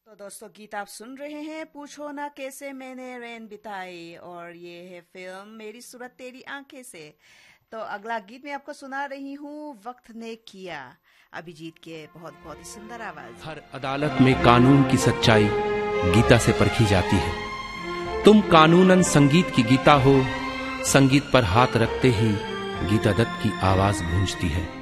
तो दोस्तों गीत आप सुन रहे हैं पूछो ना कैसे मैंने रैन बिताई, और ये है फिल्म मेरी सूरत तेरी आंखें से। तो अगला गीत मैं आपको सुना रही हूँ वक्त ने किया, अभिजीत के बहुत बहुत ही सुंदर आवाज। हर अदालत में कानून की सच्चाई गीता से परखी जाती है। तुम कानूनन संगीत की गीता हो, संगीत पर हाथ रखते ही गीता दत्त की आवाज गूंजती है।